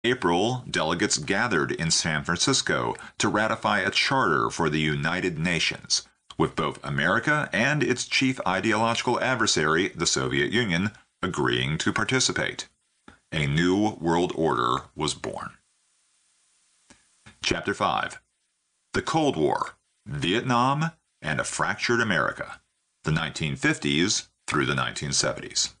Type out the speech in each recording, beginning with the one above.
April, delegates gathered in San Francisco to ratify a charter for the United Nations, with both America and its chief ideological adversary, the Soviet Union, agreeing to participate. A new world order was born. Chapter 5. The Cold War, Vietnam, and a Fractured America, the 1950s through the 1970s.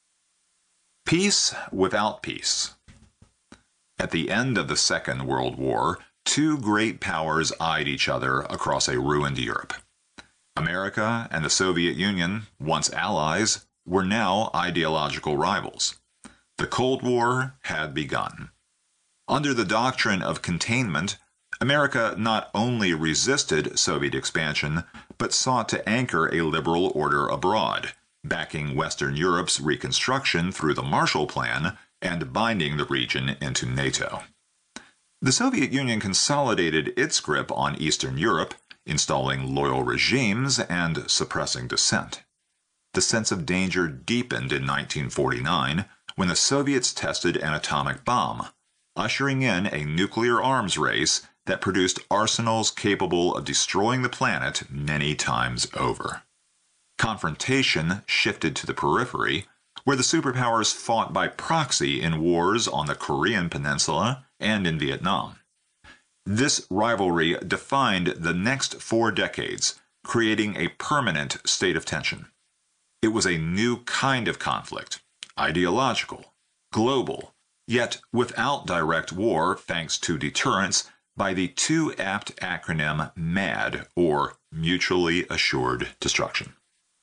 Peace without peace. At the end of the Second World War, two great powers eyed each other across a ruined Europe. America and the Soviet Union, once allies, were now ideological rivals. The Cold War had begun. Under the doctrine of containment, America not only resisted Soviet expansion, but sought to anchor a liberal order abroad, backing Western Europe's reconstruction through the Marshall Plan and binding the region into NATO. The Soviet Union consolidated its grip on Eastern Europe, installing loyal regimes and suppressing dissent. The sense of danger deepened in 1949 when the Soviets tested an atomic bomb, ushering in a nuclear arms race that produced arsenals capable of destroying the planet many times over. Confrontation shifted to the periphery, where the superpowers fought by proxy in wars on the Korean Peninsula and in Vietnam. This rivalry defined the next 4 decades, creating a permanent state of tension. It was a new kind of conflict, ideological, global, yet without direct war thanks to deterrence by the too apt acronym MAD, or Mutually Assured Destruction.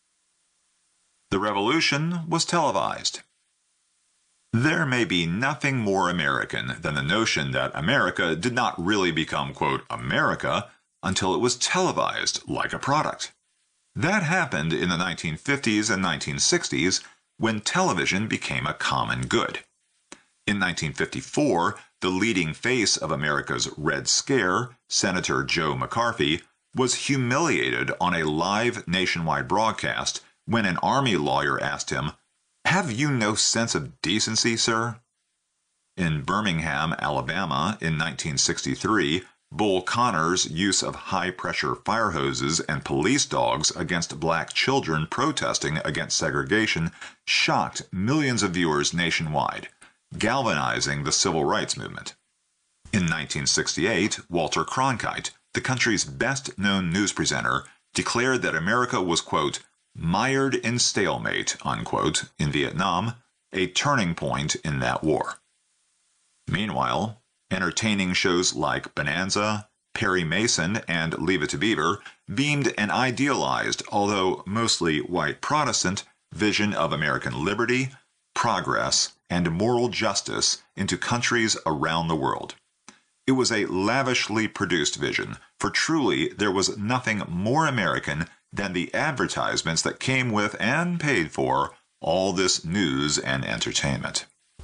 The revolution was televised. There may be nothing more American than the notion that America did not really become, quote, America until it was televised like a product. That happened in the 1950s and 1960s when television became a common good. In 1954, the leading face of America's Red Scare, Senator Joe McCarthy, was humiliated on a live nationwide broadcast when an Army lawyer asked him, "Have you no sense of decency, sir?" In Birmingham, Alabama, in 1963, Bull Connor's use of high-pressure fire hoses and police dogs against black children protesting against segregation shocked millions of viewers nationwide, galvanizing the civil rights movement. In 1968, Walter Cronkite, the country's best-known news presenter, declared that America was, quote, mired in stalemate, unquote, in Vietnam, a turning point in that war. Meanwhile, entertaining shows like Bonanza, Perry Mason, and Leave It to Beaver beamed an idealized, although mostly white Protestant, vision of American liberty, progress, and moral justice into countries around the world. It was a lavishly produced vision, for truly there was nothing more American than the advertisements that came with and paid for all this news and entertainment.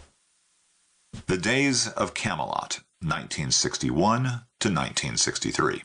The Days of Camelot, 1961 to 1963.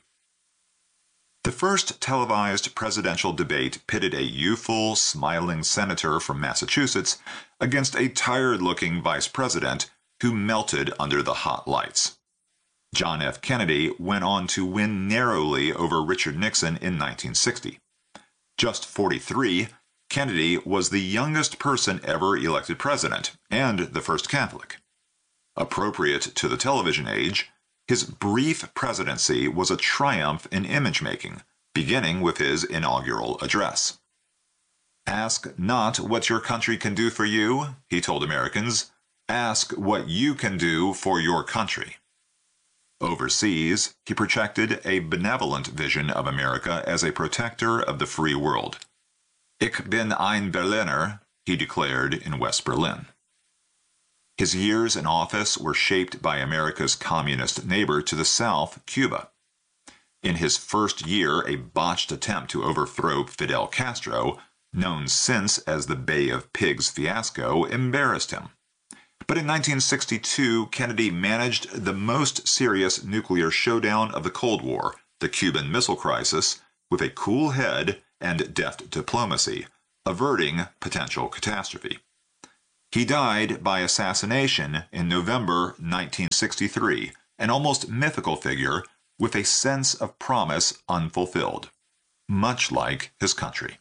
The first televised presidential debate pitted a youthful, smiling senator from Massachusetts against a tired-looking vice president who melted under the hot lights. John F. Kennedy went on to win narrowly over Richard Nixon in 1960. Just 43, Kennedy was the youngest person ever elected president, and the first Catholic. Appropriate to the television age, his brief presidency was a triumph in image-making, beginning with his inaugural address. "Ask not what your country can do for you," he told Americans. "Ask what you can do for your country." Overseas, he projected a benevolent vision of America as a protector of the free world. "Ich bin ein Berliner," he declared in West Berlin. His years in office were shaped by America's communist neighbor to the south, Cuba. In his first year, a botched attempt to overthrow Fidel Castro, known since as the Bay of Pigs fiasco, embarrassed him. But in 1962, Kennedy managed the most serious nuclear showdown of the Cold War, the Cuban Missile Crisis, with a cool head and deft diplomacy, averting potential catastrophe. He died by assassination in November 1963, an almost mythical figure with a sense of promise unfulfilled, much like his country.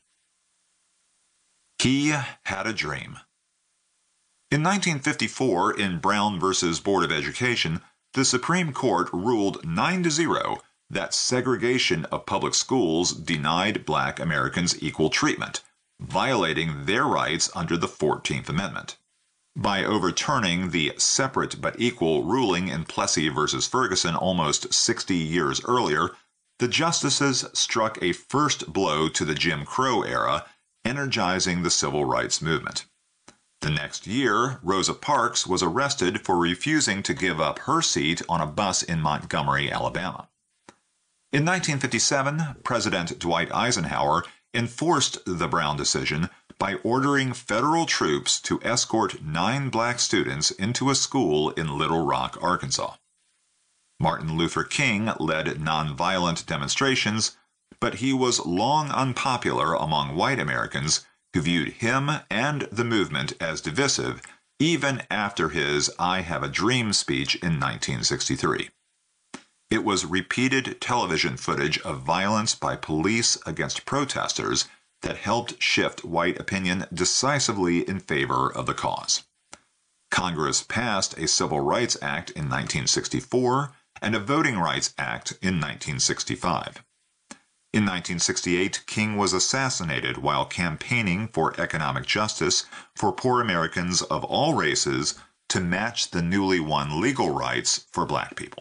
He had a dream. In 1954, in Brown v. Board of Education, the Supreme Court ruled 9-0 that segregation of public schools denied Black Americans equal treatment, violating their rights under the 14th Amendment. By overturning the separate but equal ruling in Plessy v. Ferguson almost 60 years earlier, the justices struck a first blow to the Jim Crow era, energizing the civil rights movement. The next year, Rosa Parks was arrested for refusing to give up her seat on a bus in Montgomery, Alabama. In 1957, President Dwight Eisenhower enforced the Brown decision by ordering federal troops to escort 9 Black students into a school in Little Rock, Arkansas. Martin Luther King led nonviolent demonstrations, but he was long unpopular among white Americans who viewed him and the movement as divisive even after his I Have a Dream speech in 1963. It was repeated television footage of violence by police against protesters that helped shift white opinion decisively in favor of the cause. Congress passed a Civil Rights Act in 1964 and a Voting Rights Act in 1965. In 1968, King was assassinated while campaigning for economic justice for poor Americans of all races to match the newly won legal rights for Black people.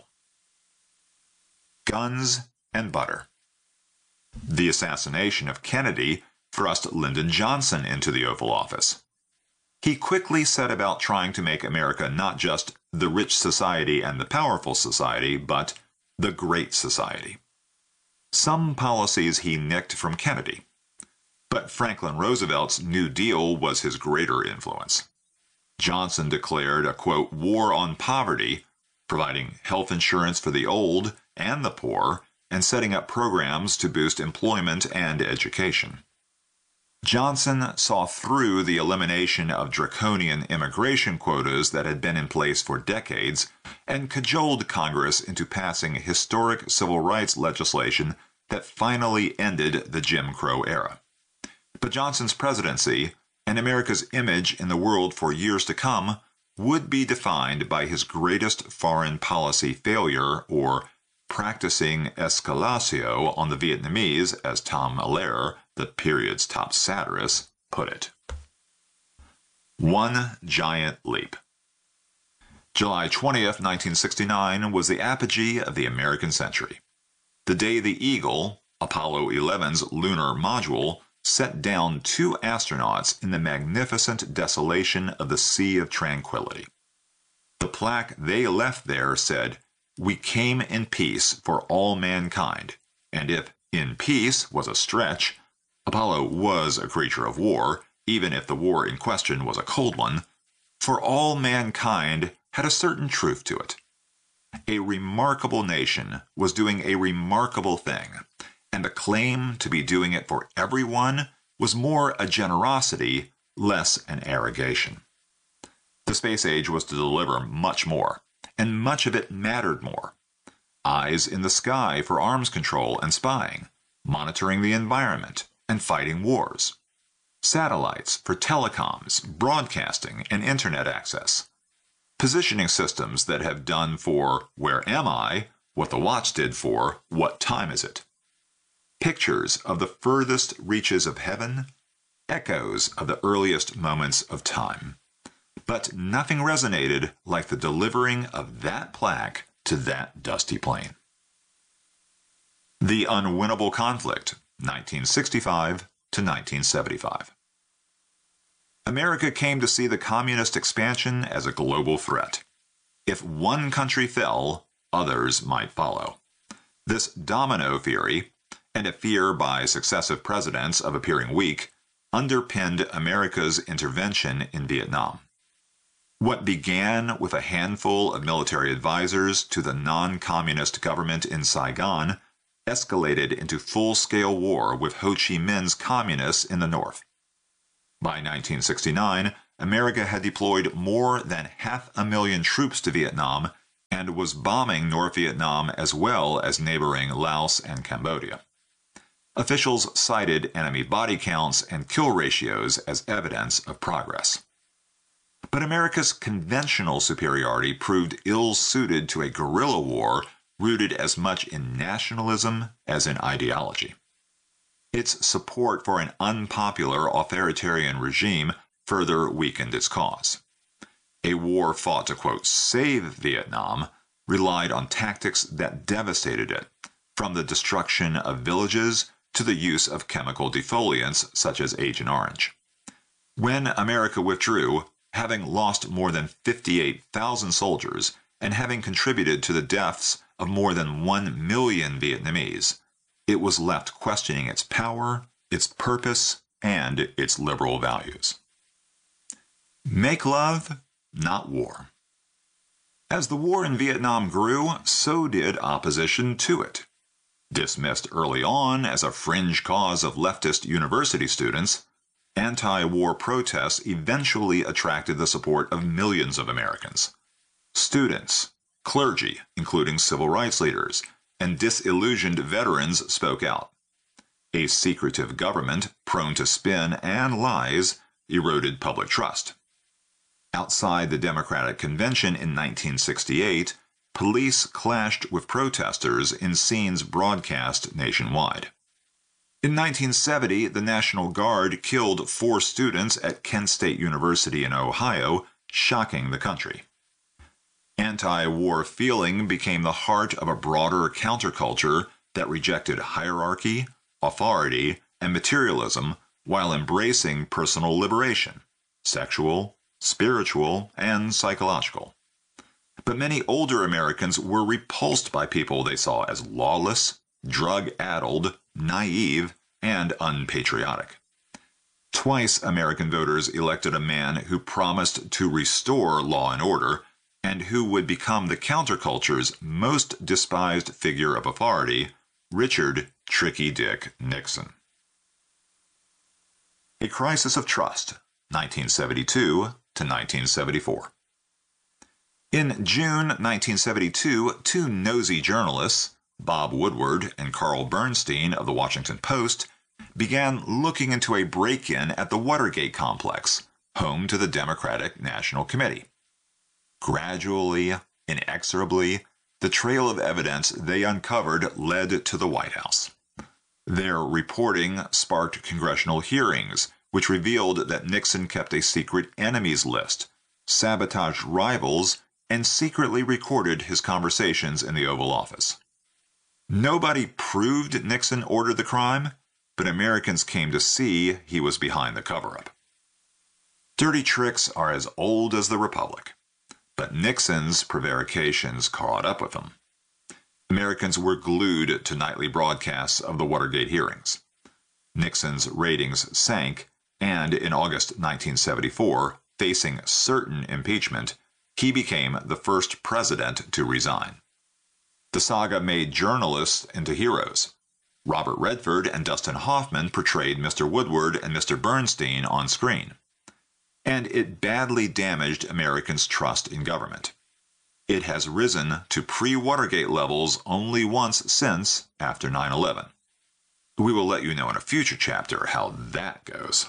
Guns and butter. The assassination of Kennedy thrust Lyndon Johnson into the Oval Office. He quickly set about trying to make America not just the rich society and the powerful society, but the great society. Some policies he nicked from Kennedy, but Franklin Roosevelt's New Deal was his greater influence. Johnson declared a, quote, war on poverty, providing health insurance for the old and the poor, and setting up programs to boost employment and education. Johnson saw through the elimination of draconian immigration quotas that had been in place for decades and cajoled Congress into passing historic civil rights legislation that finally ended the Jim Crow era. But Johnson's presidency and America's image in the world for years to come would be defined by his greatest foreign policy failure, or practicing escalatio on the Vietnamese, as Tom Allaire, the period's top satirist, put it. One giant leap. July 20th, 1969 was the apogee of the American century. The day the Eagle, Apollo 11's lunar module, set down 2 astronauts in the magnificent desolation of the Sea of Tranquility. The plaque they left there said, "We came in peace for all mankind," and if "in peace" was a stretch, Apollo was a creature of war, even if the war in question was a cold one, for all mankind had a certain truth to it. A remarkable nation was doing a remarkable thing, and the claim to be doing it for everyone was more a generosity, less an arrogation. The space age was to deliver much more, and much of it mattered more. Eyes in the sky for arms control and spying, monitoring the environment, and fighting wars. Satellites for telecoms, broadcasting, and internet access. Positioning systems that have done for "where am I?" what the watch did for "what time is it?" Pictures of the furthest reaches of heaven, echoes of the earliest moments of time. But nothing resonated like the delivering of that plaque to that dusty plain. The Unwinnable Conflict, 1965 to 1975. America came to see the communist expansion as a global threat. If one country fell, others might follow. This domino theory, and a fear by successive presidents of appearing weak, underpinned America's intervention in Vietnam. What began with a handful of military advisors to the non-communist government in Saigon escalated into full-scale war with Ho Chi Minh's communists in the north. By 1969, America had deployed more than 500,000 troops to Vietnam and was bombing North Vietnam as well as neighboring Laos and Cambodia. Officials cited enemy body counts and kill ratios as evidence of progress. But America's conventional superiority proved ill-suited to a guerrilla war rooted as much in nationalism as in ideology. Its support for an unpopular authoritarian regime further weakened its cause. A war fought to, quote, save Vietnam relied on tactics that devastated it, from the destruction of villages to the use of chemical defoliants such as Agent Orange. When America withdrew, having lost more than 58,000 soldiers and having contributed to the deaths of more than 1 million Vietnamese, it was left questioning its power, its purpose, and its liberal values. Make love, not war. As the war in Vietnam grew, so did opposition to it. Dismissed early on as a fringe cause of leftist university students, anti-war protests eventually attracted the support of millions of Americans. Students, clergy, including civil rights leaders, and disillusioned veterans spoke out. A secretive government, prone to spin and lies, eroded public trust. Outside the Democratic Convention in 1968, police clashed with protesters in scenes broadcast nationwide. In 1970, the National Guard killed 4 students at Kent State University in Ohio, shocking the country. Anti-war feeling became the heart of a broader counterculture that rejected hierarchy, authority, and materialism while embracing personal liberation, sexual, spiritual, and psychological. But many older Americans were repulsed by people they saw as lawless, drug-addled, naive, and unpatriotic. Twice American voters elected a man who promised to restore law and order, and who would become the counterculture's most despised figure of authority, Richard Tricky Dick Nixon. A Crisis of Trust, 1972 to 1974. In June 1972, 2 nosy journalists, Bob Woodward and Carl Bernstein of the Washington Post, began looking into a break-in at the Watergate complex, home to the Democratic National Committee. Gradually, inexorably, the trail of evidence they uncovered led to the White House. Their reporting sparked congressional hearings, which revealed that Nixon kept a secret enemies list, sabotaged rivals, and secretly recorded his conversations in the Oval Office. Nobody proved Nixon ordered the crime, but Americans came to see he was behind the cover-up. Dirty tricks are as old as the Republic, but Nixon's prevarications caught up with him. Americans were glued to nightly broadcasts of the Watergate hearings. Nixon's ratings sank, and in August 1974, facing certain impeachment, he became the first president to resign. The saga made journalists into heroes. Robert Redford and Dustin Hoffman portrayed Mr. Woodward and Mr. Bernstein on screen. And it badly damaged Americans' trust in government. It has risen to pre-Watergate levels only once since, after 9/11. We will let you know in a future chapter how that goes.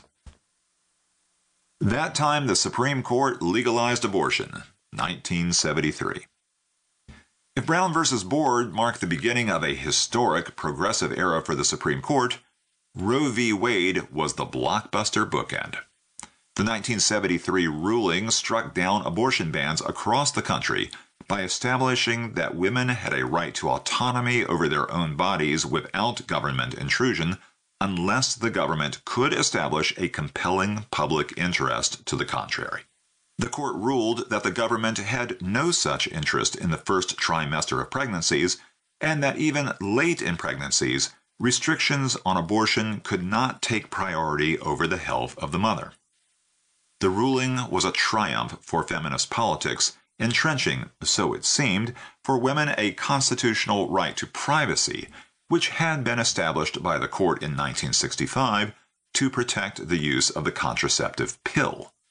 That time, the Supreme Court legalized abortion, 1973. If Brown v. Board marked the beginning of a historic progressive era for the Supreme Court, Roe v. Wade was the blockbuster bookend. The 1973 ruling struck down abortion bans across the country by establishing that women had a right to autonomy over their own bodies without government intrusion, unless the government could establish a compelling public interest to the contrary. The court ruled that the government had no such interest in the first trimester of pregnancies, and that even late in pregnancies, restrictions on abortion could not take priority over the health of the mother. The ruling was a triumph for feminist politics, entrenching, so it seemed, for women a constitutional right to privacy, which had been established by the court in 1965 to protect the use of the contraceptive pill.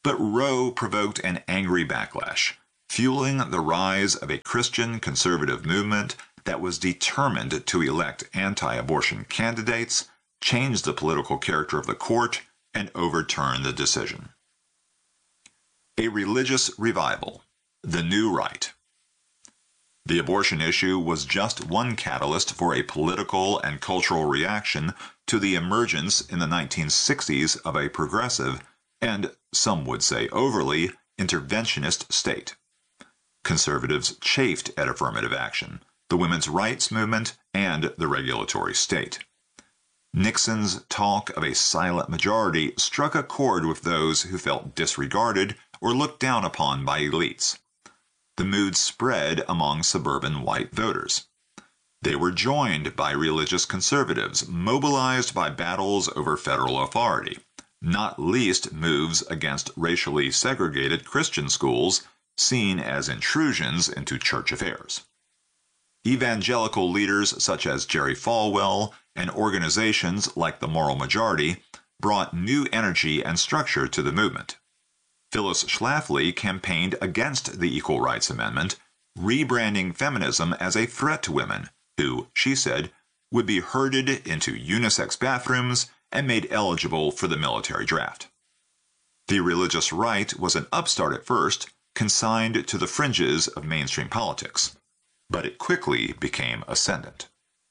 But Roe provoked an angry backlash, fueling the rise of a Christian conservative movement that was determined to elect anti-abortion candidates, change the political character of the court, and overturn the decision. A religious revival, the New Right. The abortion issue was just one catalyst for a political and cultural reaction to the emergence in the 1960s of a progressive, and some would say overly, interventionist state. Conservatives chafed at affirmative action, the women's rights movement, and the regulatory state. Nixon's talk of a silent majority struck a chord with those who felt disregarded or looked down upon by elites. The mood spread among suburban white voters. They were joined by religious conservatives, mobilized by battles over federal authority, not least moves against racially segregated Christian schools seen as intrusions into church affairs. Evangelical leaders such as Jerry Falwell and organizations like the Moral Majority brought new energy and structure to the movement. Phyllis Schlafly campaigned against the Equal Rights Amendment, rebranding feminism as a threat to women, who, she said, would be herded into unisex bathrooms and made eligible for the military draft. The religious right was an upstart at first, consigned to the fringes of mainstream politics, but it quickly became ascendant.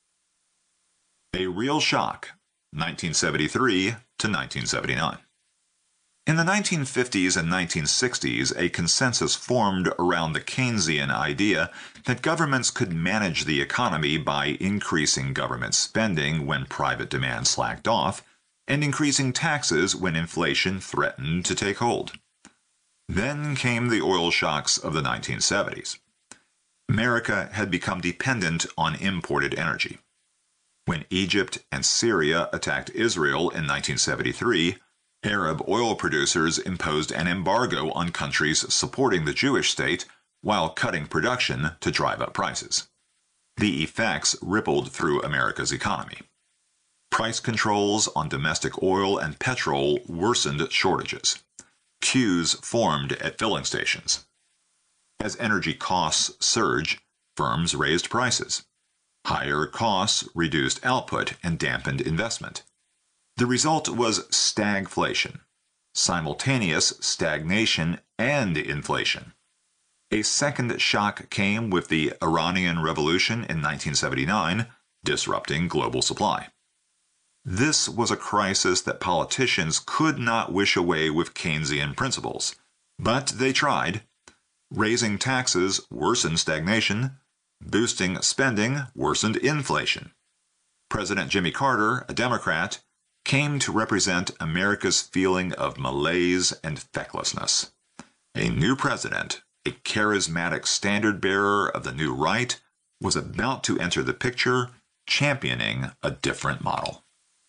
A Real Shock, 1973 to 1979. In the 1950s and 1960s, a consensus formed around the Keynesian idea that governments could manage the economy by increasing government spending when private demand slacked off, and increasing taxes when inflation threatened to take hold. Then came the oil shocks of the 1970s. America had become dependent on imported energy. When Egypt and Syria attacked Israel in 1973, Arab oil producers imposed an embargo on countries supporting the Jewish state while cutting production to drive up prices. The effects rippled through America's economy. Price controls on domestic oil and petrol worsened shortages. Queues formed at filling stations. As energy costs surged, firms raised prices. Higher costs reduced output and dampened investment. The result was stagflation, simultaneous stagnation and inflation. A second shock came with the Iranian Revolution in 1979, disrupting global supply. This was a crisis that politicians could not wish away with Keynesian principles, but they tried. Raising taxes worsened stagnation, boosting spending worsened inflation. President Jimmy Carter, a Democrat, came to represent America's feeling of malaise and fecklessness. A new president, a charismatic standard-bearer of the new right, was about to enter the picture, championing a different model.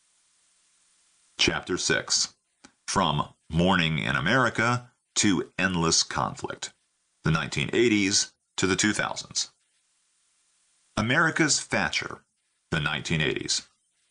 Chapter 6. From Mourning in America to Endless Conflict. The 1980s to the 2000s. America's Thatcher, the 1980s.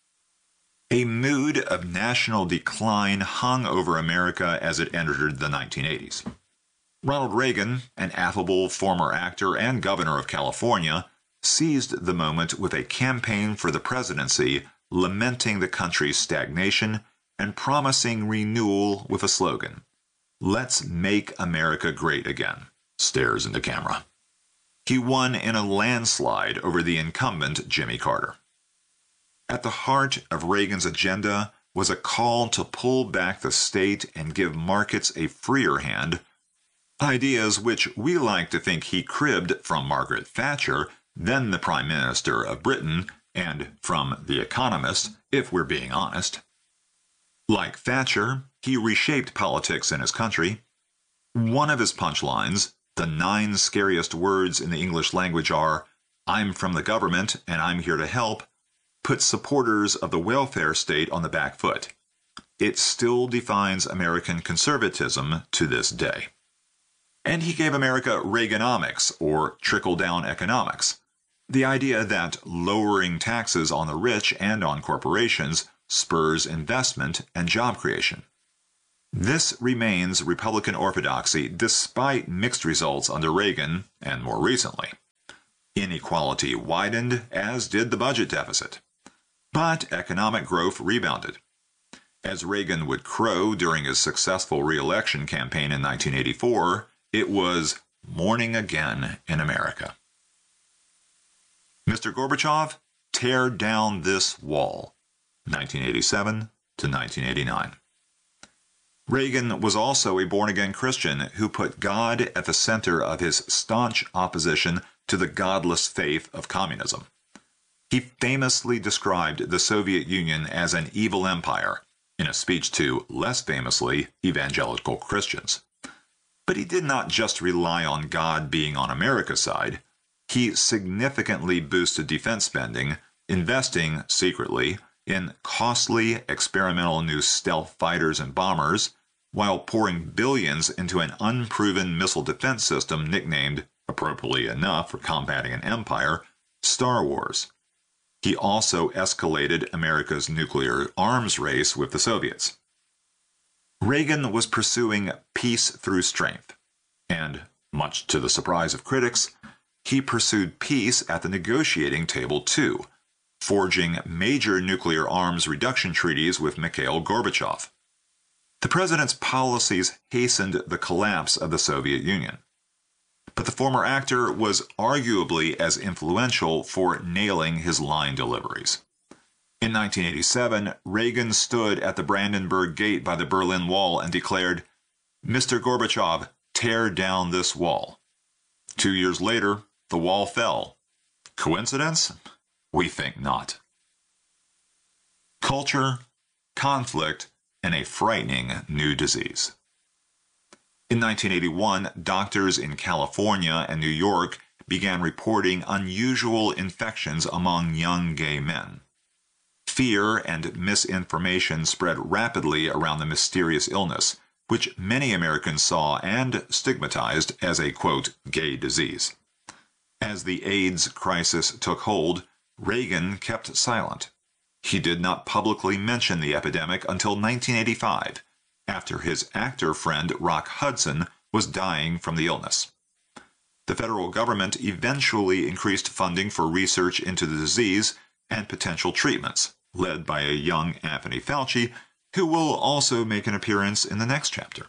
A mood of national decline hung over America as it entered the 1980s. Ronald Reagan, an affable former actor and governor of California, seized the moment with a campaign for the presidency, lamenting the country's stagnation and promising renewal with a slogan, "Let's make America great again," stares into camera. He won in a landslide over the incumbent Jimmy Carter. At the heart of Reagan's agenda was a call to pull back the state and give markets a freer hand, ideas which we like to think he cribbed from Margaret Thatcher, then the Prime Minister of Britain, and from The Economist, if we're being honest. Like Thatcher, he reshaped politics in his country. One of his punchlines, the 9 scariest words in the English language are, "I'm from the government and I'm here to help," put supporters of the welfare state on the back foot. It still defines American conservatism to this day. And he gave America Reaganomics, or trickle-down economics, the idea that lowering taxes on the rich and on corporations spurs investment and job creation. This remains Republican orthodoxy despite mixed results under Reagan and more recently. Inequality widened, as did the budget deficit. But economic growth rebounded. As Reagan would crow during his successful re-election campaign in 1984, it was morning again in America. Mr. Gorbachev, tear down this wall. 1987 to 1989. Reagan was also a born-again Christian who put God at the center of his staunch opposition to the godless faith of communism. He famously described the Soviet Union as an evil empire in a speech to, less famously, evangelical Christians. But he did not just rely on God being on America's side. He significantly boosted defense spending, investing secretly in costly experimental new stealth fighters and bombers, while pouring billions into an unproven missile defense system nicknamed, appropriately enough for combating an empire, Star Wars. He also escalated America's nuclear arms race with the Soviets. Reagan was pursuing peace through strength, and, much to the surprise of critics, he pursued peace at the negotiating table too, forging major nuclear arms reduction treaties with Mikhail Gorbachev. The president's policies hastened the collapse of the Soviet Union. But the former actor was arguably as influential for nailing his line deliveries. In 1987, Reagan stood at the Brandenburg Gate by the Berlin Wall and declared, "Mr. Gorbachev, tear down this wall." 2 years later, the wall fell. Coincidence? We think not. Culture, conflict, and a frightening new disease. In 1981, doctors in California and New York began reporting unusual infections among young gay men. Fear and misinformation spread rapidly around the mysterious illness, which many Americans saw and stigmatized as a, quote, gay disease. As the AIDS crisis took hold, Reagan kept silent. He did not publicly mention the epidemic until 1985, after his actor friend Rock Hudson was dying from the illness. The federal government eventually increased funding for research into the disease and potential treatments, led by a young Anthony Fauci, who will also make an appearance in the next chapter.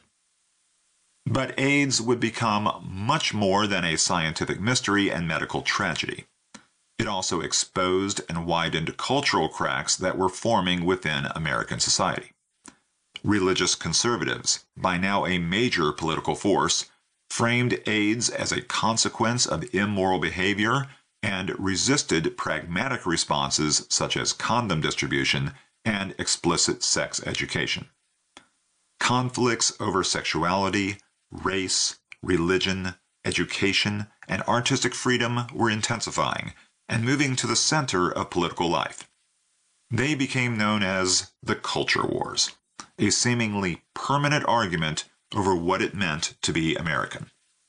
But AIDS would become much more than a scientific mystery and medical tragedy. It also exposed and widened cultural cracks that were forming within American society. Religious conservatives, by now a major political force, framed AIDS as a consequence of immoral behavior and resisted pragmatic responses such as condom distribution and explicit sex education. Conflicts over sexuality, race, religion, education, and artistic freedom were intensifying and moving to the center of political life. They became known as the Culture Wars, a seemingly permanent argument over what it meant to be American.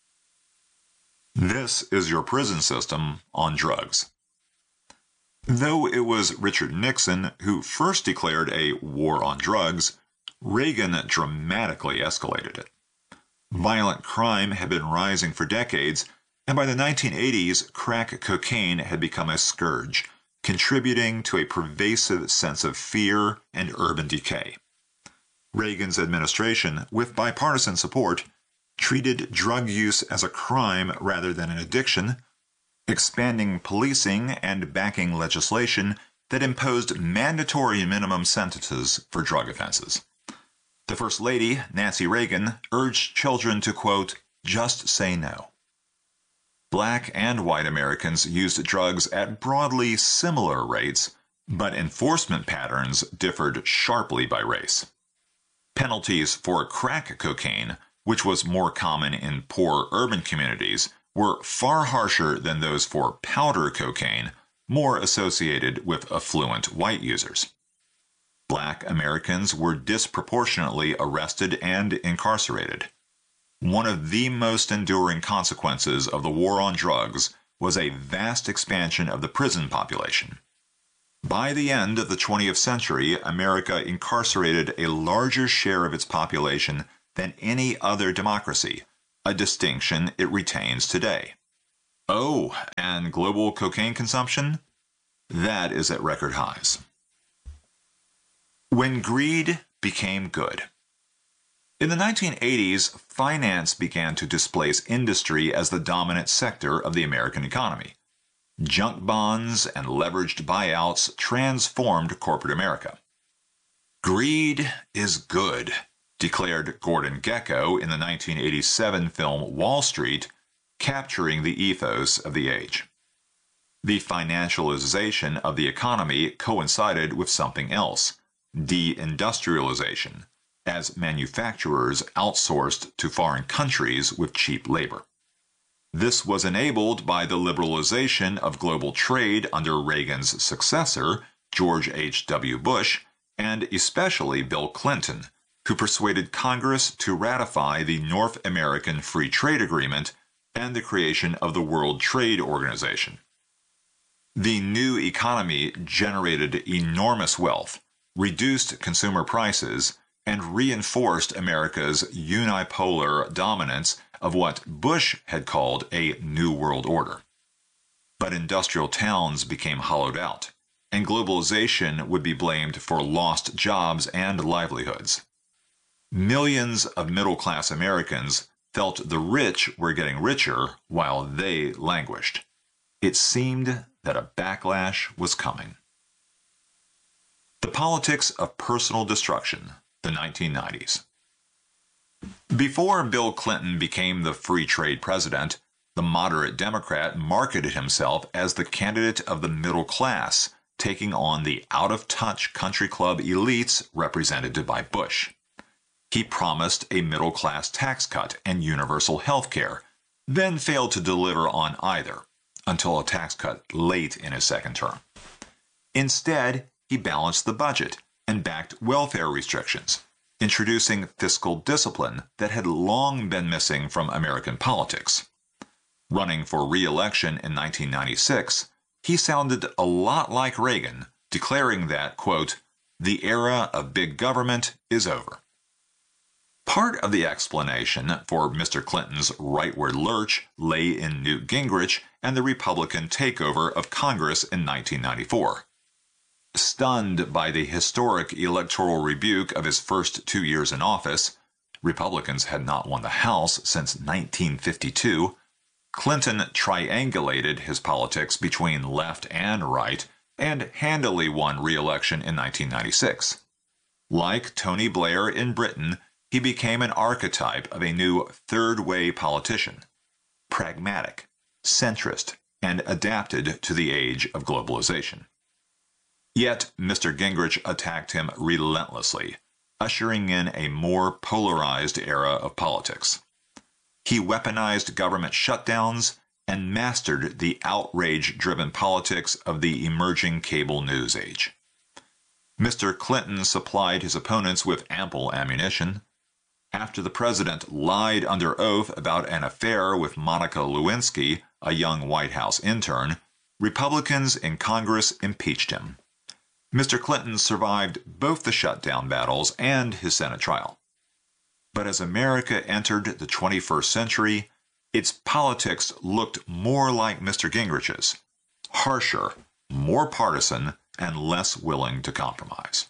This is your prison system on drugs. Though it was Richard Nixon who first declared a war on drugs, Reagan dramatically escalated it. Violent crime had been rising for decades, and by the 1980s, crack cocaine had become a scourge, contributing to a pervasive sense of fear and urban decay. Reagan's administration, with bipartisan support, treated drug use as a crime rather than an addiction, expanding policing and backing legislation that imposed mandatory minimum sentences for drug offenses. The First Lady, Nancy Reagan, urged children to, quote, just say no. Black and white Americans used drugs at broadly similar rates, but enforcement patterns differed sharply by race. Penalties for crack cocaine, which was more common in poor urban communities, were far harsher than those for powder cocaine, more associated with affluent white users. Black Americans were disproportionately arrested and incarcerated. One of the most enduring consequences of the war on drugs was a vast expansion of the prison population. By the end of the 20th century, America incarcerated a larger share of its population than any other democracy, a distinction it retains today. Oh, and global cocaine consumption? That is at record highs. When greed became good. In the 1980s, finance began to displace industry as the dominant sector of the American economy. Junk bonds and leveraged buyouts transformed corporate America. Greed is good, declared Gordon Gekko in the 1987 film Wall Street, capturing the ethos of the age. The financialization of the economy coincided with something else, deindustrialization, as manufacturers outsourced to foreign countries with cheap labor. This was enabled by the liberalization of global trade under Reagan's successor, George H.W. Bush, and especially Bill Clinton, who persuaded Congress to ratify the North American Free Trade Agreement and the creation of the World Trade Organization. The new economy generated enormous wealth, reduced consumer prices, and reinforced America's unipolar dominance of what Bush had called a New World Order. But industrial towns became hollowed out, and globalization would be blamed for lost jobs and livelihoods. Millions of middle-class Americans felt the rich were getting richer while they languished. It seemed that a backlash was coming. The politics of personal destruction, the 1990s. Before Bill Clinton became the free trade president, the moderate Democrat marketed himself as the candidate of the middle class, taking on the out-of-touch country club elites represented by Bush. He promised a middle-class tax cut and universal health care, then failed to deliver on either, until a tax cut late in his second term. Instead, he balanced the budget and backed welfare restrictions, introducing fiscal discipline that had long been missing from American politics. Running for re-election in 1996, he sounded a lot like Reagan, declaring that, quote, "the era of big government is over." Part of the explanation for Mr. Clinton's rightward lurch lay in Newt Gingrich and the Republican takeover of Congress in 1994. Stunned by the historic electoral rebuke of his first 2 years in office, Republicans had not won the House since 1952, Clinton triangulated his politics between left and right and handily won re-election in 1996. Like Tony Blair in Britain, he became an archetype of a new third-way politician, pragmatic, centrist, and adapted to the age of globalization. Yet Mr. Gingrich attacked him relentlessly, ushering in a more polarized era of politics. He weaponized government shutdowns and mastered the outrage-driven politics of the emerging cable news age. Mr. Clinton supplied his opponents with ample ammunition. After the president lied under oath about an affair with Monica Lewinsky, a young White House intern, Republicans in Congress impeached him. Mr. Clinton survived both the shutdown battles and his Senate trial. But as America entered the 21st century, its politics looked more like Mr. Gingrich's, harsher, more partisan, and less willing to compromise.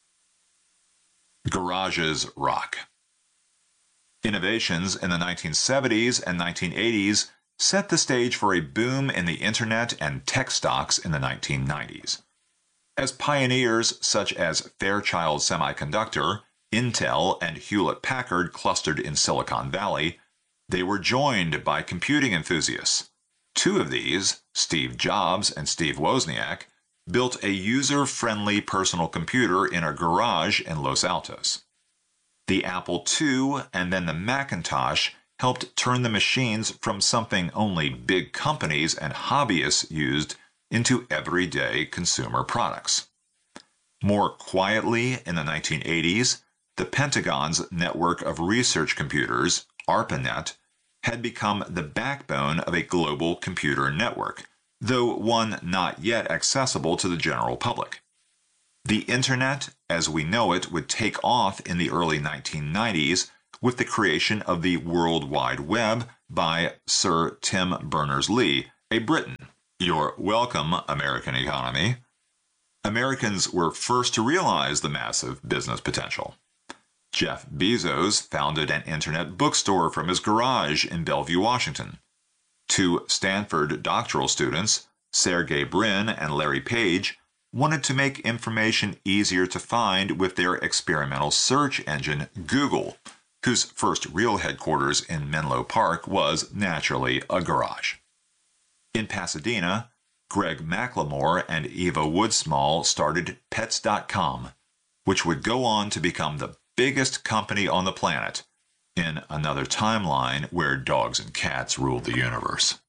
Garages rock. Innovations in the 1970s and 1980s set the stage for a boom in the internet and tech stocks in the 1990s. As pioneers such as Fairchild Semiconductor, Intel, and Hewlett-Packard clustered in Silicon Valley, they were joined by computing enthusiasts. Two of these, Steve Jobs and Steve Wozniak, built a user-friendly personal computer in a garage in Los Altos. The Apple II and then the Macintosh helped turn the machines from something only big companies and hobbyists used into everyday consumer products. More quietly, in the 1980s, the Pentagon's network of research computers, ARPANET, had become the backbone of a global computer network, though one not yet accessible to the general public. The Internet, as we know it, would take off in the early 1990s with the creation of the World Wide Web by Sir Tim Berners-Lee, a Briton. You're welcome, American economy. Americans were first to realize the massive business potential. Jeff Bezos founded an internet bookstore from his garage in Bellevue, Washington. Two Stanford doctoral students, Sergey Brin and Larry Page, wanted to make information easier to find with their experimental search engine, Google, whose first real headquarters in Menlo Park was, naturally, a garage. In Pasadena, Greg McLemore and Eva Woodsmall started Pets.com, which would go on to become the biggest company on the planet, in another timeline where dogs and cats ruled the universe.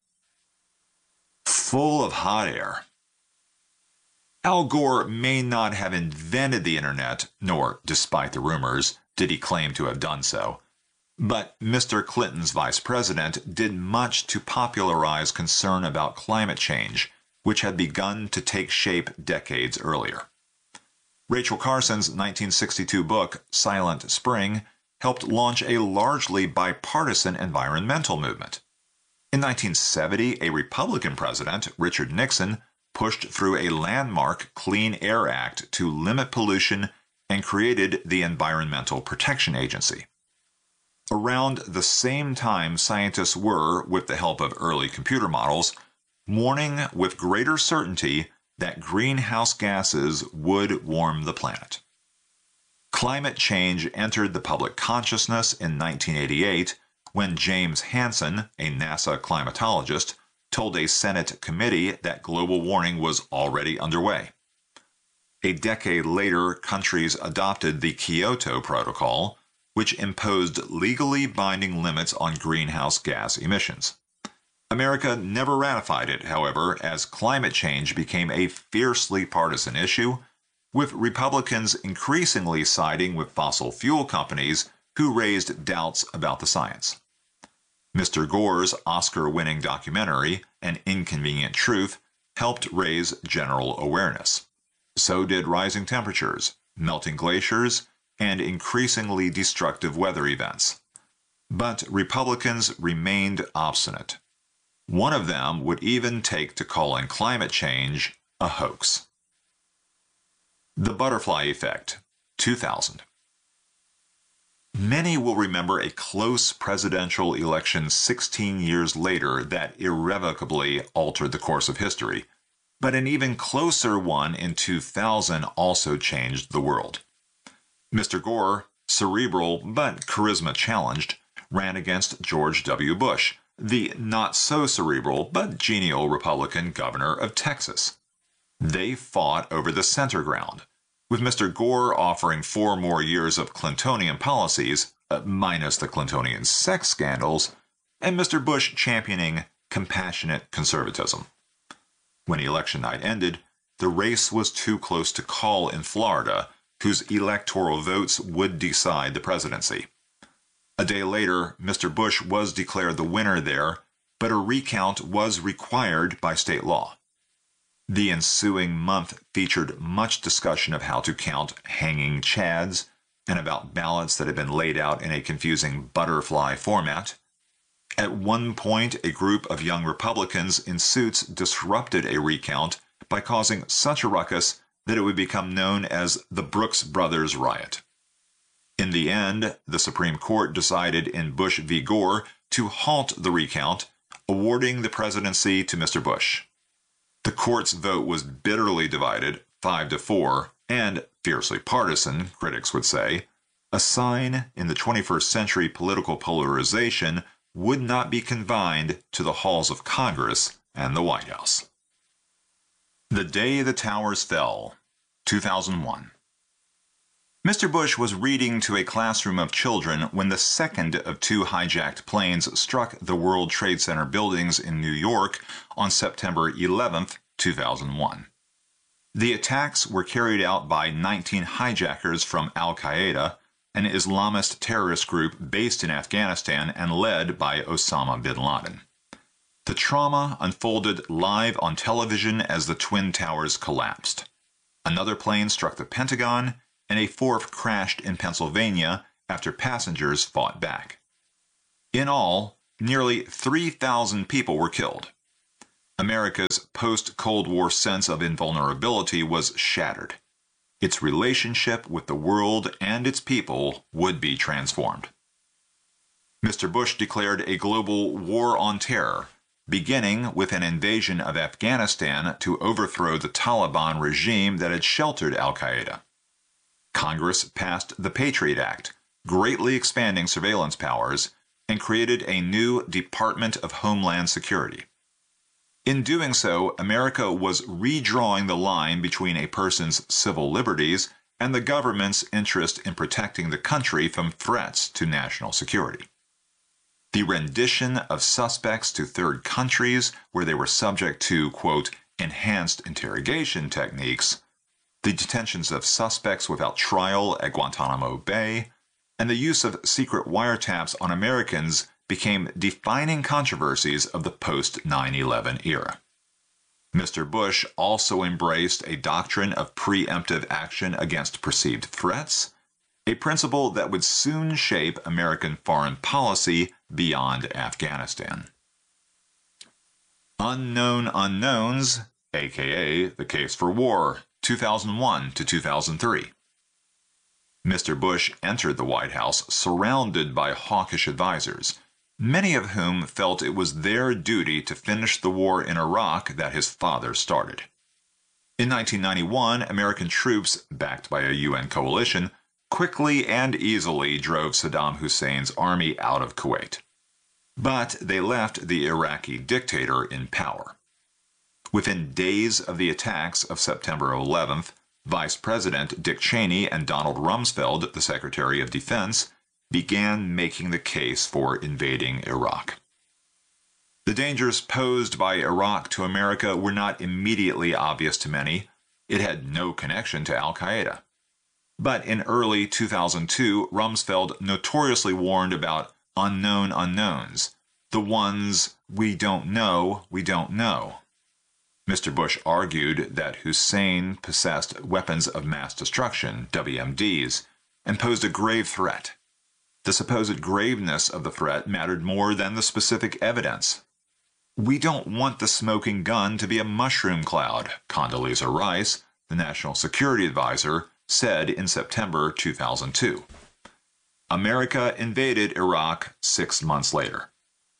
Full of hot air. Al Gore may not have invented the internet, nor, despite the rumors, did he claim to have done so. But Mr. Clinton's vice president did much to popularize concern about climate change, which had begun to take shape decades earlier. Rachel Carson's 1962 book, Silent Spring, helped launch a largely bipartisan environmental movement. In 1970, a Republican president, Richard Nixon, pushed through a landmark Clean Air Act to limit pollution and created the Environmental Protection Agency. Around the same time, scientists were, with the help of early computer models, warning with greater certainty that greenhouse gases would warm the planet. Climate change entered the public consciousness in 1988 when James Hansen, a NASA climatologist, told a Senate committee that global warming was already underway. A decade later, countries adopted the Kyoto Protocol, which imposed legally binding limits on greenhouse gas emissions. America never ratified it, however, as climate change became a fiercely partisan issue, with Republicans increasingly siding with fossil fuel companies who raised doubts about the science. Mr. Gore's Oscar-winning documentary, An Inconvenient Truth, helped raise general awareness. So did rising temperatures, melting glaciers, and increasingly destructive weather events. But Republicans remained obstinate. One of them would even take to calling climate change a hoax. The Butterfly Effect, 2000. Many will remember a close presidential election 16 years later that irrevocably altered the course of history, but an even closer one in 2000 also changed the world. Mr. Gore, cerebral but charisma-challenged, ran against George W. Bush, the not-so-cerebral but genial Republican governor of Texas. They fought over the center ground, with Mr. Gore offering 4 more years of Clintonian policies, minus the Clintonian sex scandals, and Mr. Bush championing compassionate conservatism. When election night ended, the race was too close to call in Florida, whose electoral votes would decide the presidency. A day later, Mr. Bush was declared the winner there, but a recount was required by state law. The ensuing month featured much discussion of how to count hanging chads and about ballots that had been laid out in a confusing butterfly format. At one point, a group of young Republicans in suits disrupted a recount by causing such a ruckus that it would become known as the Brooks Brothers Riot. In the end, the Supreme Court decided in Bush v. Gore to halt the recount, awarding the presidency to Mr. Bush. The court's vote was bitterly divided, 5-4, and fiercely partisan, critics would say, a sign in the 21st century political polarization would not be confined to the halls of Congress and the White House. The Day the Towers Fell, 2001. Mr. Bush was reading to a classroom of children when the second of 2 hijacked planes struck the World Trade Center buildings in New York on September 11, 2001. The attacks were carried out by 19 hijackers from Al-Qaeda, an Islamist terrorist group based in Afghanistan and led by Osama bin Laden. The trauma unfolded live on television as the Twin Towers collapsed. Another plane struck the Pentagon, and a fourth crashed in Pennsylvania after passengers fought back. In all, nearly 3,000 people were killed. America's post-Cold War sense of invulnerability was shattered. Its relationship with the world and its people would be transformed. Mr. Bush declared a global war on terror, beginning with an invasion of Afghanistan to overthrow the Taliban regime that had sheltered al-Qaeda. Congress passed the Patriot Act, greatly expanding surveillance powers, and created a new Department of Homeland Security. In doing so, America was redrawing the line between a person's civil liberties and the government's interest in protecting the country from threats to national security. The rendition of suspects to third countries where they were subject to, quote, enhanced interrogation techniques, the detentions of suspects without trial at Guantanamo Bay, and the use of secret wiretaps on Americans became defining controversies of the post-9/11 era. Mr. Bush also embraced a doctrine of preemptive action against perceived threats, a principle that would soon shape American foreign policy beyond Afghanistan. Unknown Unknowns, aka The Case for War, 2001 to 2003. Mr. Bush entered the White House surrounded by hawkish advisors, many of whom felt it was their duty to finish the war in Iraq that his father started. In 1991, American troops, backed by a UN coalition, quickly and easily drove Saddam Hussein's army out of Kuwait. But they left the Iraqi dictator in power. Within days of the attacks of September 11th, Vice President Dick Cheney and Donald Rumsfeld, the Secretary of Defense, began making the case for invading Iraq. The dangers posed by Iraq to America were not immediately obvious to many. It had no connection to al-Qaeda. But in early 2002, Rumsfeld notoriously warned about unknown unknowns, the ones we don't know. Mr. Bush argued that Hussein possessed weapons of mass destruction, WMDs, and posed a grave threat. The supposed graveness of the threat mattered more than the specific evidence. We don't want the smoking gun to be a mushroom cloud, Condoleezza Rice, the National Security Advisor, said in September 2002. America invaded Iraq 6 months later.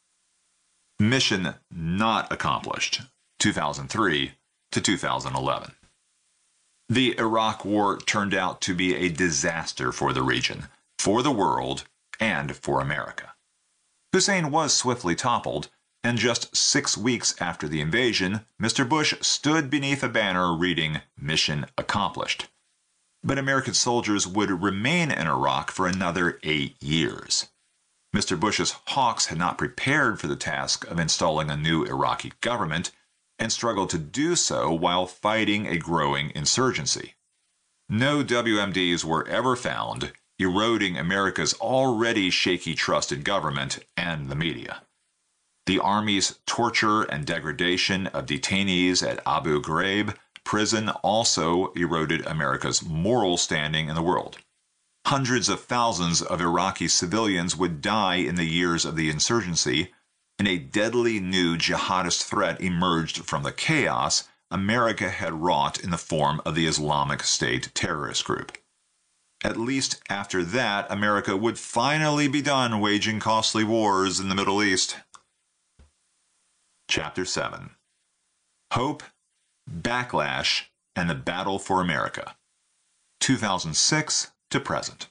Mission not accomplished, 2003 to 2011. The Iraq War turned out to be a disaster for the region, for the world, and for America. Hussein was swiftly toppled, and just 6 weeks after the invasion, Mr. Bush stood beneath a banner reading, "Mission accomplished." But American soldiers would remain in Iraq for another 8 years. Mr. Bush's hawks had not prepared for the task of installing a new Iraqi government, and struggled to do so while fighting a growing insurgency. No WMDs were ever found, eroding America's already shaky trust in government and the media. The Army's torture and degradation of detainees at Abu Ghraib prison also eroded America's moral standing in the world. Hundreds of thousands of Iraqi civilians would die in the years of the insurgency, and a deadly new jihadist threat emerged from the chaos America had wrought in the form of the Islamic State terrorist group. At least after that, America would finally be done waging costly wars in the Middle East. Chapter 7. Hope, Backlash, and the Battle for America, 2006 to present.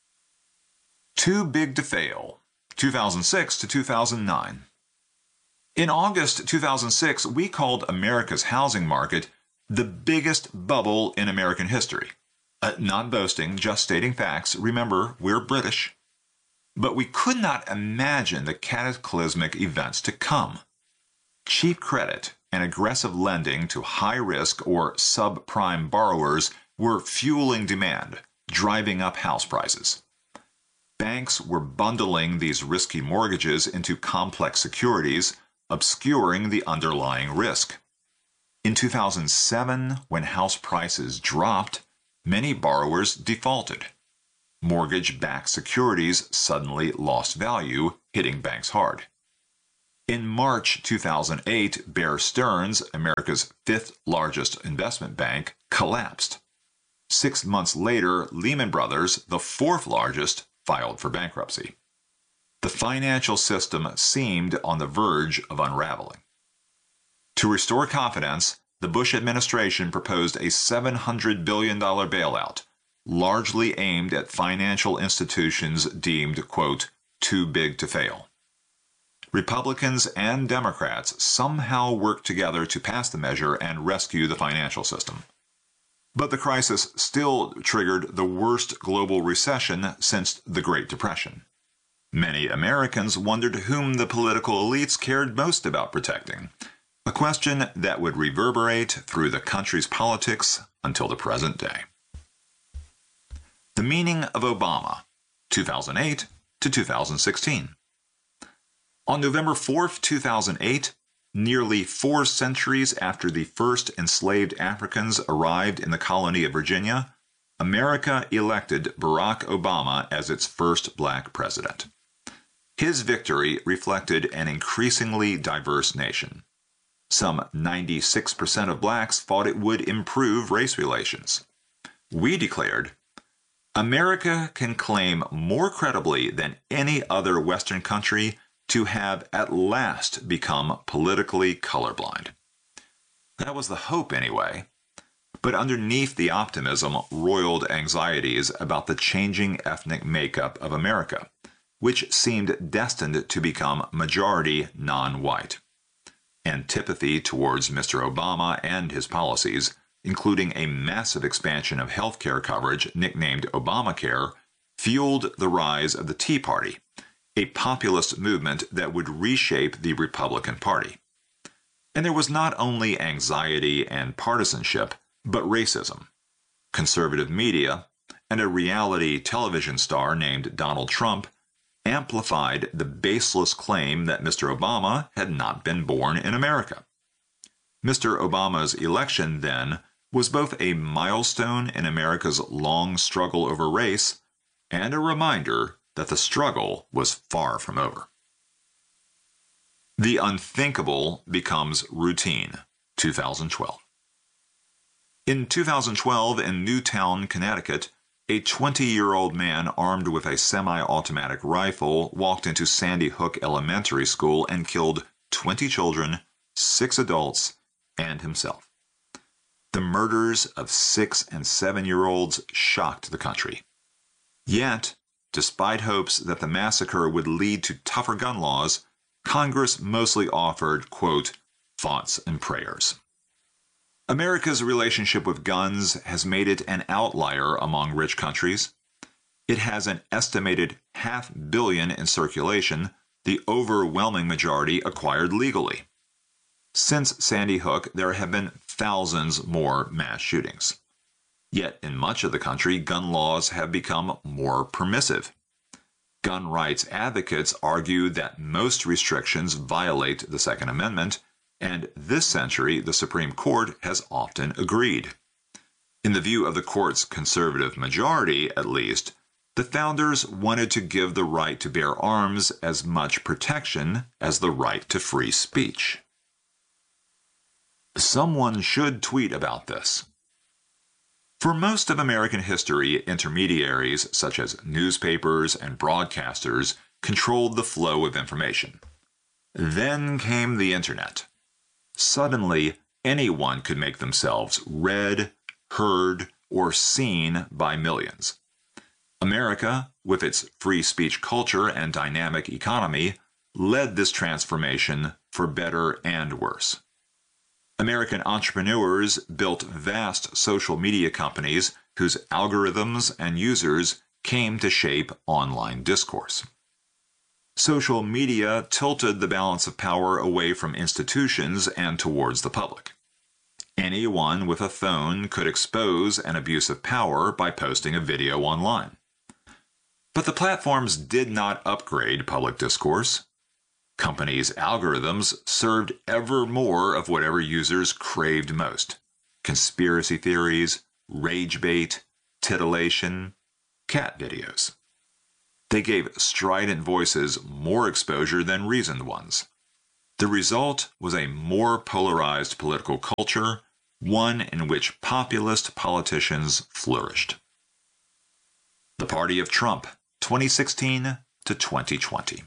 Too Big to Fail, 2006 to 2009. In August 2006, we called America's housing market the biggest bubble in American history. Not boasting, just stating facts. Remember, we're British. But we could not imagine the cataclysmic events to come. Cheap credit and aggressive lending to high-risk or subprime borrowers were fueling demand, driving up house prices. Banks were bundling these risky mortgages into complex securities, obscuring the underlying risk. In 2007, when house prices dropped, many borrowers defaulted. Mortgage-backed securities suddenly lost value, hitting banks hard. In March 2008, Bear Stearns, America's fifth largest investment bank, collapsed. 6 months later, Lehman Brothers, the fourth largest, filed for bankruptcy. The financial system seemed on the verge of unraveling. To restore confidence, the Bush administration proposed a $700 billion bailout, largely aimed at financial institutions deemed, quote, too big to fail. Republicans and Democrats somehow worked together to pass the measure and rescue the financial system. But the crisis still triggered the worst global recession since the Great Depression. Many Americans wondered whom the political elites cared most about protecting, a question that would reverberate through the country's politics until the present day. The meaning of Obama, 2008 to 2016. On November 4, 2008, nearly 4 centuries after the first enslaved Africans arrived in the colony of Virginia, America elected Barack Obama as its first black president. His victory reflected an increasingly diverse nation. Some 96% of blacks thought it would improve race relations. We declared, America can claim more credibly than any other Western country to have at last become politically colorblind. That was the hope anyway. But underneath the optimism roiled anxieties about the changing ethnic makeup of America, which seemed destined to become majority non-white. Antipathy towards Mr. Obama and his policies, including a massive expansion of health care coverage nicknamed Obamacare, fueled the rise of the Tea Party, a populist movement that would reshape the Republican Party. And there was not only anxiety and partisanship, but racism. Conservative media and a reality television star named Donald Trump amplified the baseless claim that Mr. Obama had not been born in America. Mr. Obama's election, then, was both a milestone in America's long struggle over race and a reminder that the struggle was far from over. The unthinkable becomes routine, 2012. In 2012, in Newtown, Connecticut, a 20-year-old man armed with a semi-automatic rifle walked into Sandy Hook Elementary School and killed 20 children, 6 adults, and himself. The murders of 6- and 7-year-olds shocked the country. Yet, despite hopes that the massacre would lead to tougher gun laws, Congress mostly offered, quote, thoughts and prayers. America's relationship with guns has made it an outlier among rich countries. It has an estimated 500 million in circulation, the overwhelming majority acquired legally. Since Sandy Hook, there have been thousands more mass shootings. Yet in much of the country, gun laws have become more permissive. Gun rights advocates argue that most restrictions violate the Second Amendment, and this century the Supreme Court has often agreed. In the view of the court's conservative majority, at least, the founders wanted to give the right to bear arms as much protection as the right to free speech. Someone should tweet about this. For most of American history, intermediaries such as newspapers and broadcasters controlled the flow of information. Then came the internet. Suddenly, anyone could make themselves read, heard, or seen by millions. America, with its free speech culture and dynamic economy, led this transformation for better and worse. American entrepreneurs built vast social media companies whose algorithms and users came to shape online discourse. Social media tilted the balance of power away from institutions and towards the public. Anyone with a phone could expose an abuse of power by posting a video online. But the platforms did not upgrade public discourse. Companies' algorithms served ever more of whatever users craved most: conspiracy theories, rage bait, titillation, cat videos. They gave strident voices more exposure than reasoned ones. The result was a more polarized political culture, one in which populist politicians flourished. The Party of Trump, 2016 to 2020.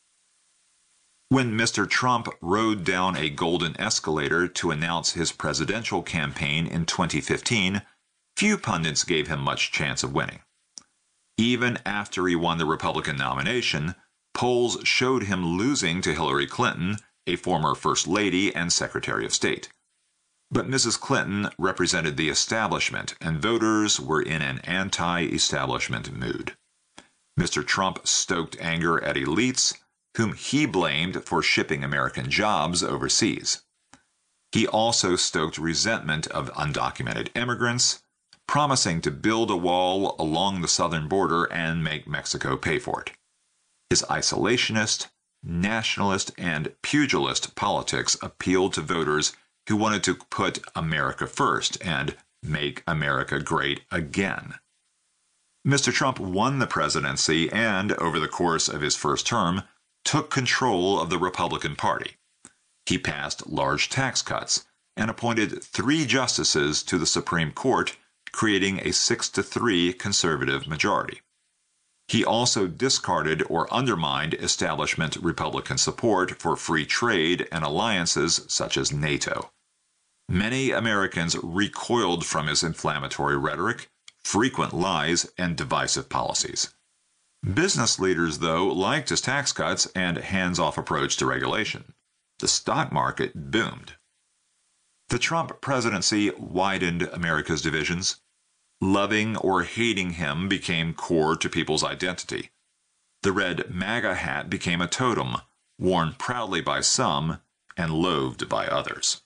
When Mr. Trump rode down a golden escalator to announce his presidential campaign in 2015, few pundits gave him much chance of winning. Even after he won the Republican nomination, polls showed him losing to Hillary Clinton, a former First Lady and Secretary of State. But Mrs. Clinton represented the establishment, and voters were in an anti-establishment mood. Mr. Trump stoked anger at elites, whom he blamed for shipping American jobs overseas. He also stoked resentment of undocumented immigrants, promising to build a wall along the southern border and make Mexico pay for it. His isolationist, nationalist, and pugilist politics appealed to voters who wanted to put America first and make America great again. Mr. Trump won the presidency and, over the course of his first term, took control of the Republican Party. He passed large tax cuts and appointed 3 justices to the Supreme Court, creating a 6-3 conservative majority. He also discarded or undermined establishment Republican support for free trade and alliances such as NATO. Many Americans recoiled from his inflammatory rhetoric, frequent lies, and divisive policies. Business leaders, though, liked his tax cuts and hands-off approach to regulation. The stock market boomed. The Trump presidency widened America's divisions. Loving or hating him became core to people's identity. The red MAGA hat became a totem, worn proudly by some and loathed by others.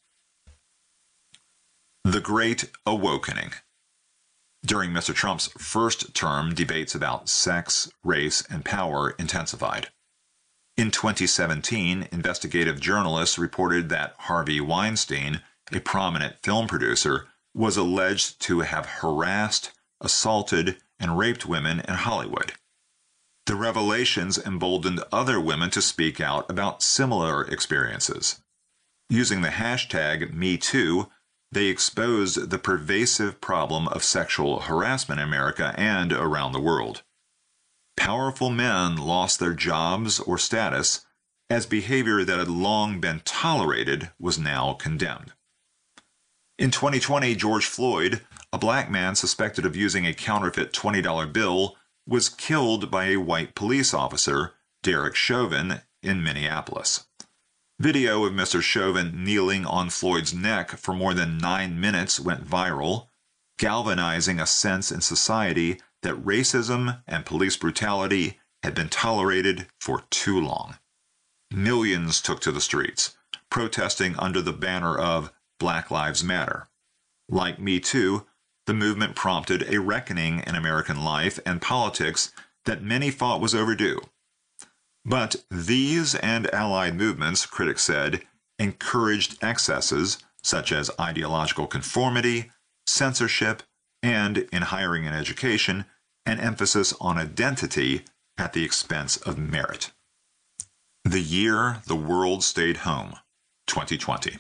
The Great Awakening. During Mr. Trump's first term, debates about sex, race, and power intensified. In 2017, investigative journalists reported that Harvey Weinstein, a prominent film producer, was alleged to have harassed, assaulted, and raped women in Hollywood. The revelations emboldened other women to speak out about similar experiences. Using the hashtag #MeToo, they exposed the pervasive problem of sexual harassment in America and around the world. Powerful men lost their jobs or status, as behavior that had long been tolerated was now condemned. In 2020, George Floyd, a black man suspected of using a counterfeit $20 bill, was killed by a white police officer, Derek Chauvin, in Minneapolis. Video of Mr. Chauvin kneeling on Floyd's neck for more than 9 minutes went viral, galvanizing a sense in society that racism and police brutality had been tolerated for too long. Millions took to the streets, protesting under the banner of Black Lives Matter. Like Me Too, the movement prompted a reckoning in American life and politics that many thought was overdue. But these and allied movements, critics said, encouraged excesses such as ideological conformity, censorship, and, in hiring and education, an emphasis on identity at the expense of merit. The year the world stayed home, 2020.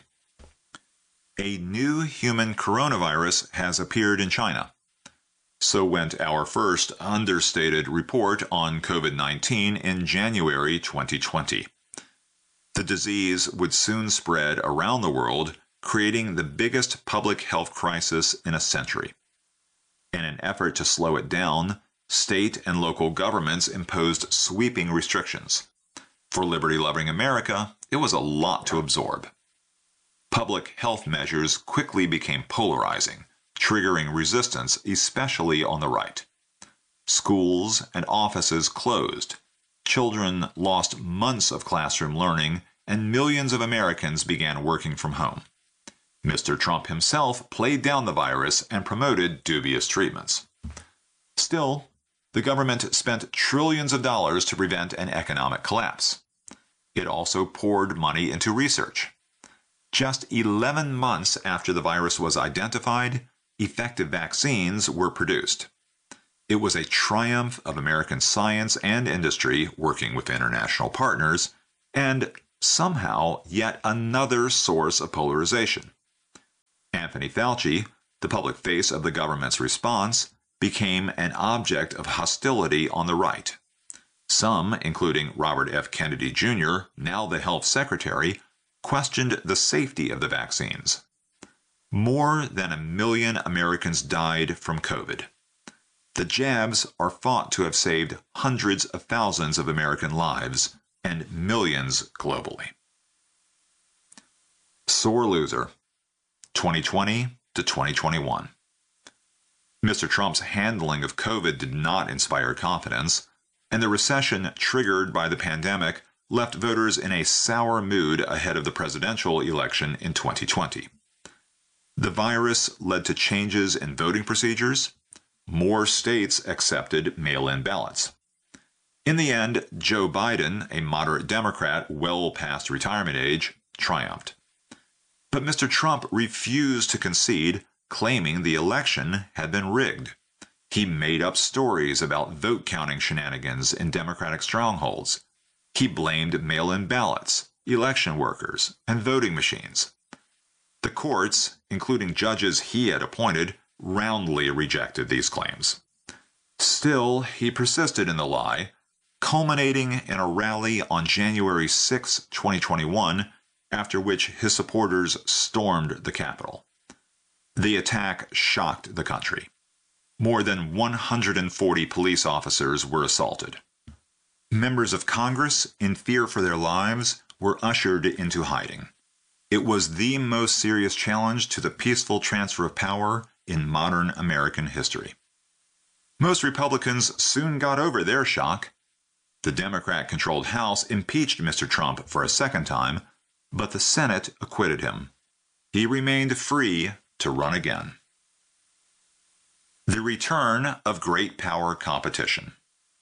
A new human coronavirus has appeared in China. So went our first understated report on COVID-19 in January 2020. The disease would soon spread around the world, creating the biggest public health crisis in a century. In an effort to slow it down, state and local governments imposed sweeping restrictions. For liberty-loving America, it was a lot to absorb. Public health measures quickly became polarizing, triggering resistance, especially on the right. Schools and offices closed. Children lost months of classroom learning, and millions of Americans began working from home. Mr. Trump himself played down the virus and promoted dubious treatments. Still, the government spent trillions of dollars to prevent an economic collapse. It also poured money into research. Just 11 months after the virus was identified, effective vaccines were produced. It was a triumph of American science and industry working with international partners, and somehow yet another source of polarization. Anthony Fauci, the public face of the government's response, became an object of hostility on the right. Some, including Robert F. Kennedy Jr., now the health secretary, questioned the safety of the vaccines. More than 1 million Americans died from COVID. The jabs are thought to have saved hundreds of thousands of American lives and millions globally. Sore loser, 2020 to 2021. Mr. Trump's handling of COVID did not inspire confidence, and the recession triggered by the pandemic left voters in a sour mood ahead of the presidential election in 2020. The virus led to changes in voting procedures. More states accepted mail-in ballots. In the end, Joe Biden, a moderate Democrat well past retirement age, triumphed. But Mr. Trump refused to concede, claiming the election had been rigged. He made up stories about vote-counting shenanigans in Democratic strongholds. He blamed mail-in ballots, election workers, and voting machines. The courts, including judges he had appointed, roundly rejected these claims. Still, he persisted in the lie, culminating in a rally on January 6, 2021, after which his supporters stormed the Capitol. The attack shocked the country. More than 140 police officers were assaulted. Members of Congress, in fear for their lives, were ushered into hiding. It was the most serious challenge to the peaceful transfer of power in modern American history. Most Republicans soon got over their shock. The Democrat-controlled House impeached Mr. Trump for a second time, but the Senate acquitted him. He remained free to run again. The return of great power competition.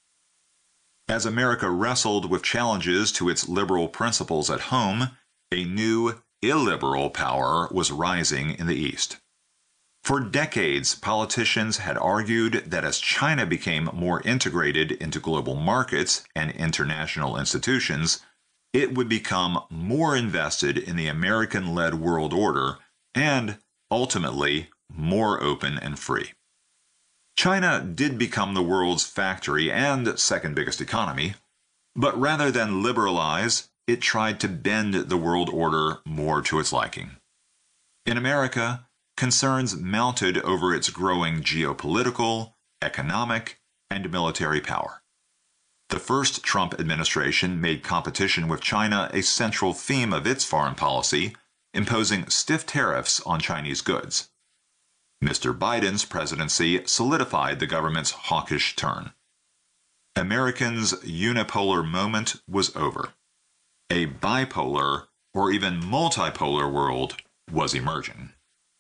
As America wrestled with challenges to its liberal principles at home, a new illiberal power was rising in the East. For decades, politicians had argued that as China became more integrated into global markets and international institutions, it would become more invested in the American-led world order and, ultimately, more open and free. China did become the world's factory and second biggest economy, but rather than liberalize, it tried to bend the world order more to its liking. In America, concerns mounted over its growing geopolitical, economic, and military power. The first Trump administration made competition with China a central theme of its foreign policy, imposing stiff tariffs on Chinese goods. Mr. Biden's presidency solidified the government's hawkish turn. Americans' unipolar moment was over. A bipolar or even multipolar world was emerging.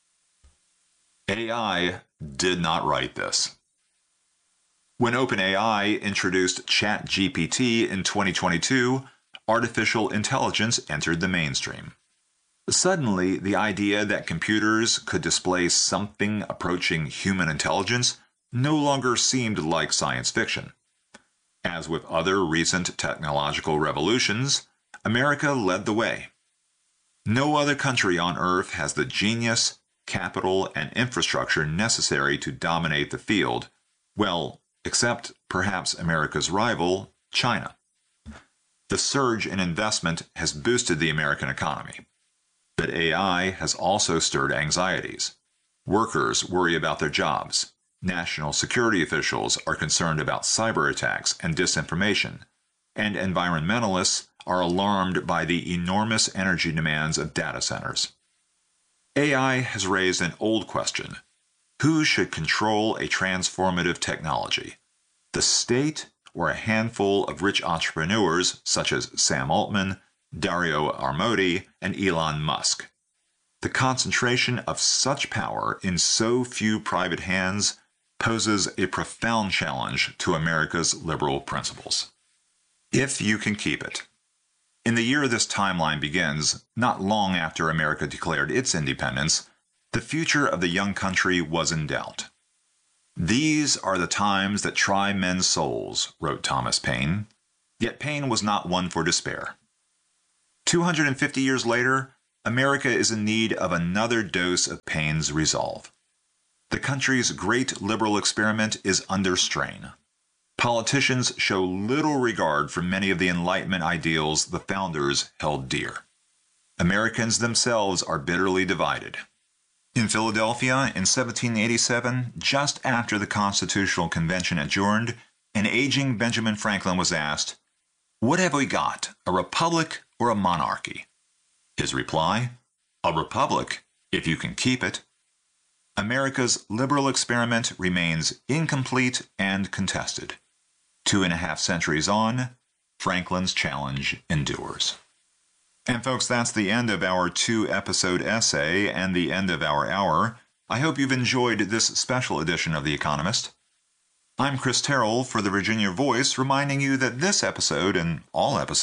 AI did not write this. When OpenAI introduced ChatGPT in 2022, artificial intelligence entered the mainstream. Suddenly, the idea that computers could display something approaching human intelligence no longer seemed like science fiction. As with other recent technological revolutions, America led the way. No other country on Earth has the genius, capital, and infrastructure necessary to dominate the field, well, except perhaps America's rival, China. The surge in investment has boosted the American economy. But AI has also stirred anxieties. Workers worry about their jobs. National security officials are concerned about cyber attacks and disinformation, and environmentalists are alarmed by the enormous energy demands of data centers. AI has raised an old question. Who should control a transformative technology? The state or a handful of rich entrepreneurs such as Sam Altman, Dario Armodi, and Elon Musk? The concentration of such power in so few private hands poses a profound challenge to America's liberal principles. If you can keep it. In the year this timeline begins, not long after America declared its independence, the future of the young country was in doubt. "These are the times that try men's souls," wrote Thomas Paine. Yet Paine was not one for despair. 250 years later, America is in need of another dose of Paine's resolve. The country's great liberal experiment is under strain. Politicians show little regard for many of the Enlightenment ideals the founders held dear. Americans themselves are bitterly divided. In Philadelphia in 1787, just after the Constitutional Convention adjourned, an aging Benjamin Franklin was asked, "What have we got, a republic or a monarchy?" His reply, "A republic, if you can keep it." America's liberal experiment remains incomplete and contested. 2.5 centuries on, Franklin's challenge endures. And folks, that's the end of our 2-episode essay and the end of our hour. I hope you've enjoyed this special edition of The Economist. I'm Chris Terrell for the Virginia Voice, reminding you that this episode and all episodes